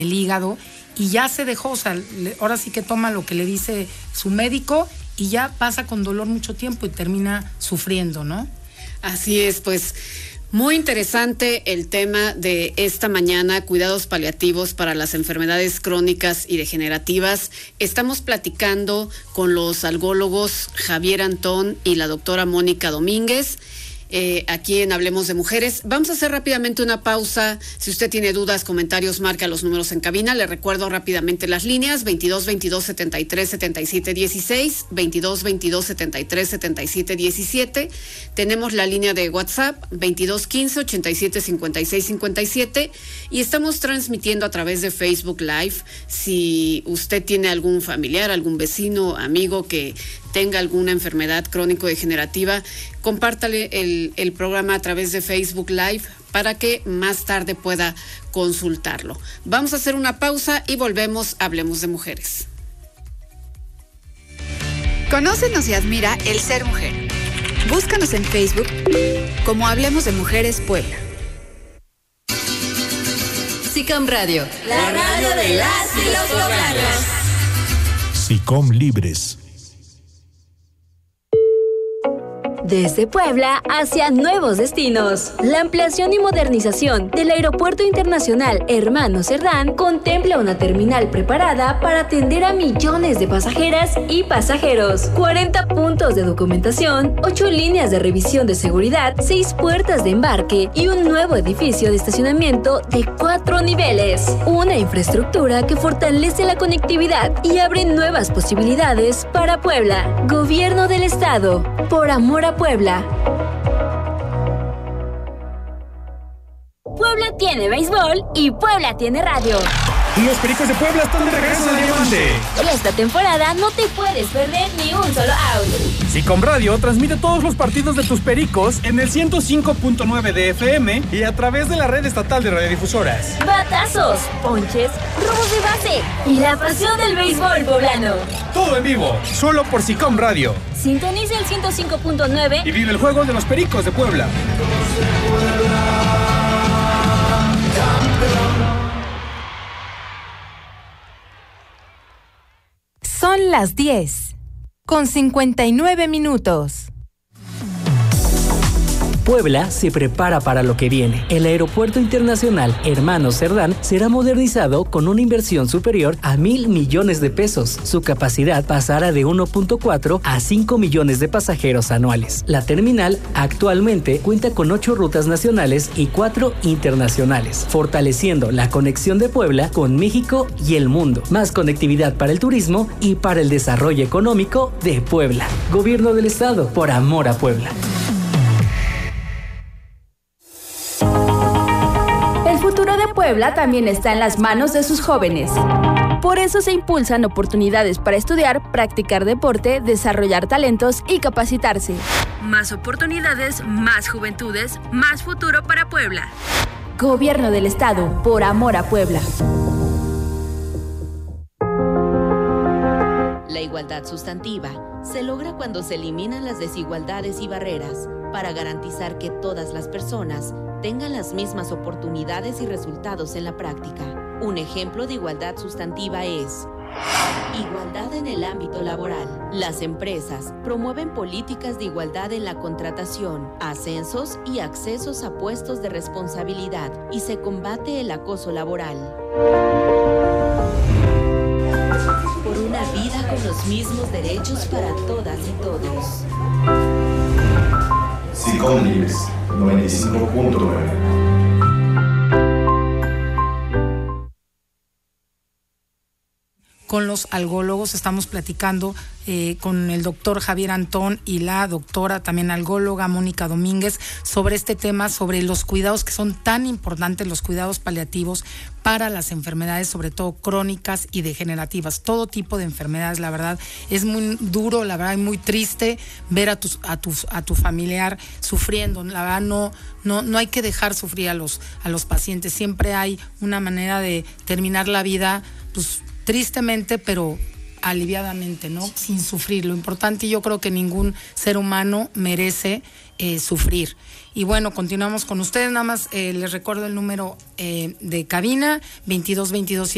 el hígado y ya se dejó, o sea, ahora sí que toma lo que le dice su médico y ya pasa con dolor mucho tiempo y termina sufriendo, ¿no? Así es, pues muy interesante el tema de esta mañana, cuidados paliativos para las enfermedades crónicas y degenerativas. Estamos platicando con los algólogos Javier Antón y la doctora Mónica Domínguez. Aquí en Hablemos de Mujeres. Vamos a hacer rápidamente una pausa. Si usted tiene dudas, comentarios, marca los números en cabina. Le recuerdo rápidamente las líneas: 22 22 73 77 16, 22 22 73 77 17. Tenemos la línea de WhatsApp 22 15 87 56 57 y estamos transmitiendo a través de Facebook Live. Si usted tiene algún familiar, algún vecino, amigo que tenga alguna enfermedad crónico-degenerativa, compártale el programa a través de Facebook Live para que más tarde pueda consultarlo. Vamos a hacer una pausa y volvemos a Hablemos de Mujeres. Conócenos y admira el ser mujer. Búscanos en Facebook como Hablemos de Mujeres Puebla. SICOM Radio, la radio de las y los poblanos. SICOM Libres. Desde Puebla hacia nuevos destinos. La ampliación y modernización del Aeropuerto Internacional Hermano Cerdán contempla una terminal preparada para atender a millones de pasajeras y pasajeros. 40 puntos de documentación, 8 líneas de revisión de seguridad, 6 puertas de embarque y un nuevo edificio de estacionamiento de 4 niveles. Una infraestructura que fortalece la conectividad y abre nuevas posibilidades para Puebla. Gobierno del Estado, por amor a Puebla. Puebla tiene béisbol y Puebla tiene radio. Los Pericos de Puebla están de regreso al diamante. Y esta temporada no te puedes perder ni un solo out. SICOM Radio transmite todos los partidos de tus Pericos en el 105.9 de FM y a través de la red estatal de radiodifusoras. Batazos, ponches, robos de base y la pasión del béisbol poblano. Todo en vivo, solo por SICOM Radio. Sintoniza el 105.9 y vive el juego de los Pericos de Puebla. Son las 10:59. Puebla se prepara para lo que viene. El Aeropuerto Internacional Hermano Cerdán será modernizado con una inversión superior a 1,000 millones de pesos. Su capacidad pasará de 1.4 a 5 millones de pasajeros anuales. La terminal actualmente cuenta con 8 rutas nacionales y 4 internacionales, fortaleciendo la conexión de Puebla con México y el mundo. Más conectividad para el turismo y para el desarrollo económico de Puebla. Gobierno del Estado, por amor a Puebla. Puebla también está en las manos de sus jóvenes. Por eso se impulsan oportunidades para estudiar, practicar deporte, desarrollar talentos y capacitarse. Más oportunidades, más juventudes, más futuro para Puebla. Gobierno del Estado, por amor a Puebla. La igualdad sustantiva se logra cuando se eliminan las desigualdades y barreras para garantizar que todas las personas tengan las mismas oportunidades y resultados en la práctica. Un ejemplo de igualdad sustantiva es igualdad en el ámbito laboral. Las empresas promueven políticas de igualdad en la contratación, ascensos y accesos a puestos de responsabilidad y se combate el acoso laboral. Por una vida con los mismos derechos para todas y todos. SICOM Libres 95.9. Con los algólogos estamos platicando con el doctor Javier Antón y la doctora también algóloga Mónica Domínguez sobre este tema, sobre los cuidados que son tan importantes, los cuidados paliativos para las enfermedades, sobre todo crónicas y degenerativas, todo tipo de enfermedades. La verdad es muy duro, la verdad es muy triste ver a tu familiar sufriendo. La verdad no hay que dejar sufrir a los pacientes. Siempre hay una manera de terminar la vida, pues tristemente, pero aliviadamente, ¿no? Sin sufrir. Lo importante, yo creo que ningún ser humano merece sufrir. Y bueno, continuamos con ustedes. Nada más les recuerdo el número de cabina, 22 22